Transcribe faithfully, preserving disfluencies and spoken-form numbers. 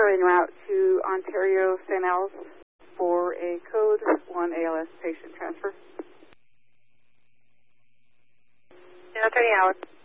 are en route to Ontario Saint Al's for a code one A L S patient transfer. zero thirty hours.